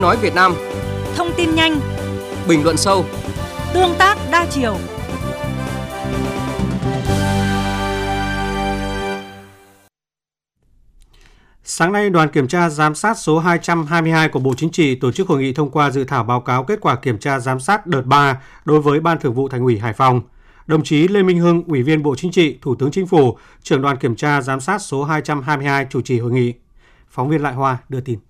Nói Việt Nam. Thông tin nhanh, Bình luận sâu, tương tác đa chiều. Sáng nay, đoàn kiểm tra giám sát số 222 của Bộ Chính trị tổ chức hội nghị thông qua dự thảo báo cáo kết quả kiểm tra giám sát đợt 3 đối với Ban Thường vụ Thành ủy Hải Phòng. Đồng chí Lê Minh Hưng, Ủy viên Bộ Chính trị, Thủ tướng Chính phủ, trưởng đoàn kiểm tra giám sát số 222 chủ trì hội nghị. Phóng viên Lại Hoa đưa tin.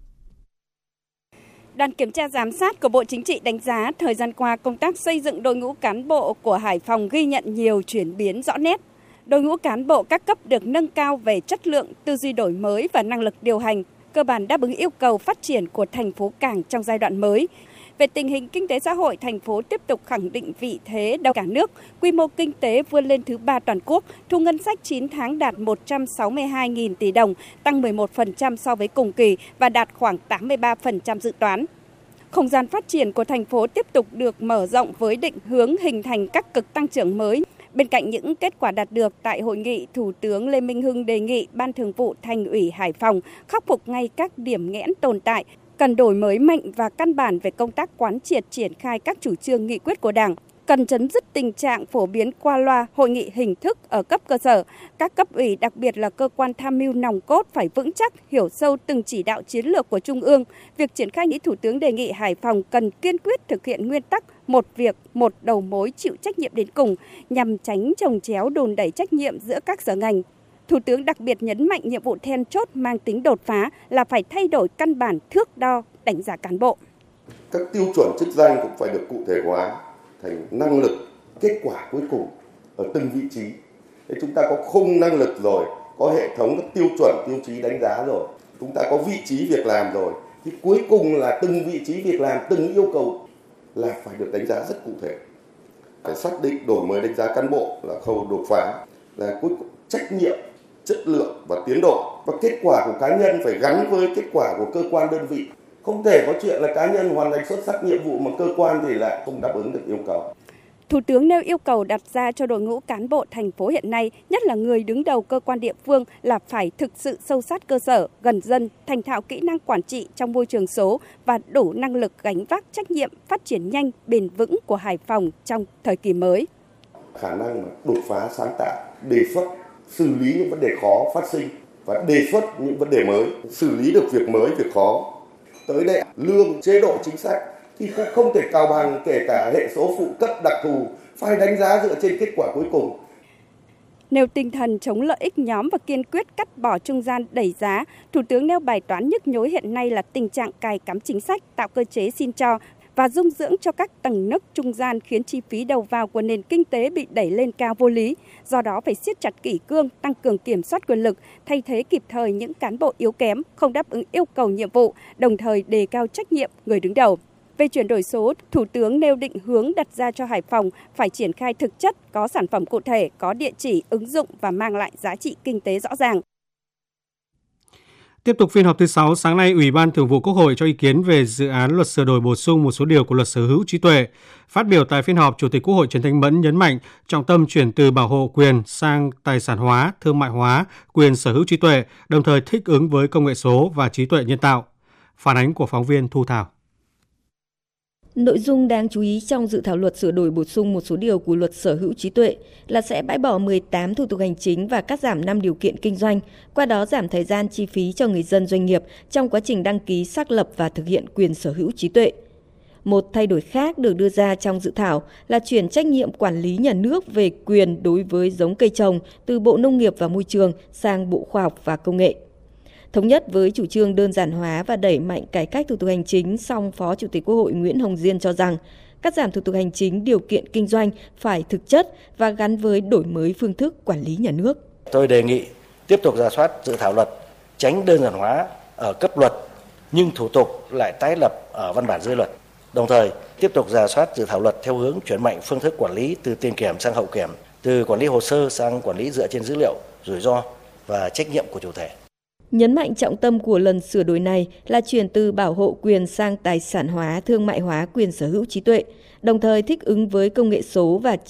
Đoàn kiểm tra giám sát của Bộ Chính trị đánh giá thời gian qua công tác xây dựng đội ngũ cán bộ của Hải Phòng ghi nhận nhiều chuyển biến rõ nét. Đội ngũ cán bộ các cấp được nâng cao về chất lượng, tư duy đổi mới và năng lực điều hành, cơ bản đáp ứng yêu cầu phát triển của thành phố Cảng trong giai đoạn mới. Về tình hình kinh tế xã hội, thành phố tiếp tục khẳng định vị thế đầu cả nước, quy mô kinh tế vươn lên thứ 3 toàn quốc, thu ngân sách 9 tháng đạt 162.000 tỷ đồng, tăng 11% so với cùng kỳ và đạt khoảng 83% dự toán. Không gian phát triển của thành phố tiếp tục được mở rộng với định hướng hình thành các cực tăng trưởng mới. Bên cạnh những kết quả đạt được tại hội nghị, Thủ tướng Lê Minh Hưng đề nghị Ban Thường vụ Thành ủy Hải Phòng khắc phục ngay các điểm nghẽn tồn tại, cần đổi mới mạnh và căn bản về công tác quán triệt triển khai các chủ trương nghị quyết của Đảng, cần chấm dứt tình trạng phổ biến qua loa hội nghị hình thức ở cấp cơ sở. Các cấp ủy, đặc biệt là cơ quan tham mưu nòng cốt phải vững chắc, hiểu sâu từng chỉ đạo chiến lược của Trung ương. Việc triển khai, Thủ tướng đề nghị Hải Phòng cần kiên quyết thực hiện nguyên tắc một việc, một đầu mối chịu trách nhiệm đến cùng, nhằm tránh chồng chéo đùn đẩy trách nhiệm giữa các sở ngành. Thủ tướng đặc biệt nhấn mạnh nhiệm vụ then chốt mang tính đột phá là phải thay đổi căn bản thước đo đánh giá cán bộ. Các tiêu chuẩn chức danh cũng phải được cụ thể hóa thành năng lực, kết quả cuối cùng ở từng vị trí. Thế chúng ta có khung năng lực rồi, có hệ thống các tiêu chuẩn, tiêu chí đánh giá rồi, chúng ta có vị trí việc làm rồi. Thì cuối cùng là từng vị trí việc làm, từng yêu cầu là phải được đánh giá rất cụ thể. Phải xác định đổi mới đánh giá cán bộ là khâu đột phá, là cuối cùng trách nhiệm, chất lượng và tiến độ. Và kết quả của cá nhân phải gắn với kết quả của cơ quan đơn vị. Không thể có chuyện là cá nhân hoàn thành xuất sắc nhiệm vụ mà cơ quan thì lại không đáp ứng được yêu cầu. Thủ tướng nêu yêu cầu đặt ra cho đội ngũ cán bộ thành phố hiện nay, nhất là người đứng đầu cơ quan địa phương, là phải thực sự sâu sát cơ sở, gần dân, thành thạo kỹ năng quản trị trong môi trường số và đủ năng lực gánh vác trách nhiệm phát triển nhanh, bền vững của Hải Phòng trong thời kỳ mới. Khả năng đột phá sáng tạo, đề xuất, xử lý những vấn đề khó phát sinh và đề xuất những vấn đề mới, xử lý được việc mới, việc khó. Tới đây, lương, chế độ chính sách thì cũng không thể cào bằng, kể cả hệ số phụ cấp đặc thù, phải đánh giá dựa trên kết quả cuối cùng. Nêu tinh thần chống lợi ích nhóm và kiên quyết cắt bỏ trung gian đẩy giá, Thủ tướng nêu bài toán nhức nhối hiện nay là tình trạng cài cắm chính sách, tạo cơ chế xin cho và dung dưỡng cho các tầng nấc trung gian khiến chi phí đầu vào của nền kinh tế bị đẩy lên cao vô lý. Do đó phải siết chặt kỷ cương, tăng cường kiểm soát quyền lực, thay thế kịp thời những cán bộ yếu kém, không đáp ứng yêu cầu nhiệm vụ, đồng thời đề cao trách nhiệm người đứng đầu. Về chuyển đổi số, Thủ tướng nêu định hướng đặt ra cho Hải Phòng phải triển khai thực chất, có sản phẩm cụ thể, có địa chỉ, ứng dụng và mang lại giá trị kinh tế rõ ràng. Tiếp tục phiên họp thứ 6, sáng nay, Ủy ban Thường vụ Quốc hội cho ý kiến về dự án luật sửa đổi bổ sung một số điều của luật sở hữu trí tuệ. Phát biểu tại phiên họp, Chủ tịch Quốc hội Trần Thanh Mẫn nhấn mạnh trọng tâm chuyển từ bảo hộ quyền sang tài sản hóa, thương mại hóa quyền sở hữu trí tuệ, đồng thời thích ứng với công nghệ số và trí tuệ nhân tạo. Phản ánh của phóng viên Thu Thảo. Nội dung đáng chú ý trong dự thảo luật sửa đổi bổ sung một số điều của luật sở hữu trí tuệ là sẽ bãi bỏ 18 thủ tục hành chính và cắt giảm 5 điều kiện kinh doanh, qua đó giảm thời gian chi phí cho người dân doanh nghiệp trong quá trình đăng ký xác lập và thực hiện quyền sở hữu trí tuệ. Một thay đổi khác được đưa ra trong dự thảo là chuyển trách nhiệm quản lý nhà nước về quyền đối với giống cây trồng từ Bộ Nông nghiệp và Môi trường sang Bộ Khoa học và Công nghệ. Thống nhất với chủ trương đơn giản hóa và đẩy mạnh cải cách thủ tục hành chính, song Phó Chủ tịch Quốc hội Nguyễn Hồng Diên cho rằng cắt giảm thủ tục hành chính điều kiện kinh doanh phải thực chất và gắn với đổi mới phương thức quản lý nhà nước. Tôi đề nghị tiếp tục rà soát dự thảo luật, tránh đơn giản hóa ở cấp luật nhưng thủ tục lại tái lập ở văn bản dưới luật. Đồng thời tiếp tục rà soát dự thảo luật theo hướng chuyển mạnh phương thức quản lý từ tiền kiểm sang hậu kiểm, từ quản lý hồ sơ sang quản lý dựa trên dữ liệu, rủi ro và trách nhiệm của chủ thể. Nhấn mạnh trọng tâm của lần sửa đổi này là chuyển từ bảo hộ quyền sang tài sản hóa, thương mại hóa quyền sở hữu trí tuệ, đồng thời thích ứng với công nghệ số và